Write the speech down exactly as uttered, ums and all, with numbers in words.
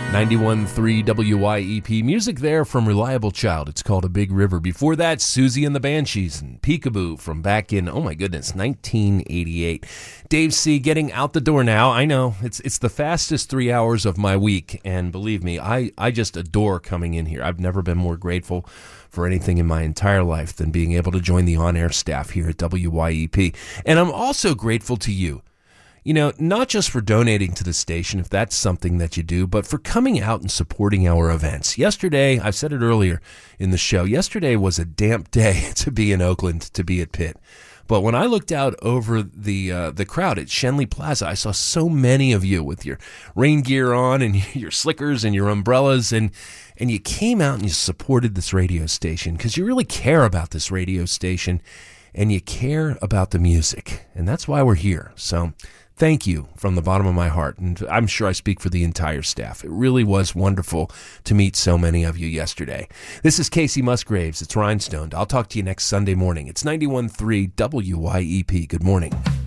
ninety-one point three W Y E P. Music there from Reliable Child. It's called A Big River. Before that, Susie and the Banshees and Peekaboo from back in, oh my goodness, nineteen eighty-eight. Dave C. getting out the door now. I know, it's it's the fastest three hours of my week, and believe me, I, I just adore coming in here. I've never been more grateful for anything in my entire life than being able to join the on-air staff here at W Y E P. And I'm also grateful to you. You know, not just for donating to the station, if that's something that you do, but for coming out and supporting our events. Yesterday, I said it earlier in the show, yesterday was a damp day to be in Oakland, to be at Pitt. But when I looked out over the uh, the crowd at Schenley Plaza, I saw so many of you with your rain gear on and your slickers and your umbrellas, and and you came out and you supported this radio station because you really care about this radio station and you care about the music. And that's why we're here. So thank you from the bottom of my heart, and I'm sure I speak for the entire staff. It really was wonderful to meet so many of you yesterday. This is Casey Musgraves. It's Rhinestone. I'll talk to you next Sunday morning. It's ninety-one point three W Y E P. Good morning.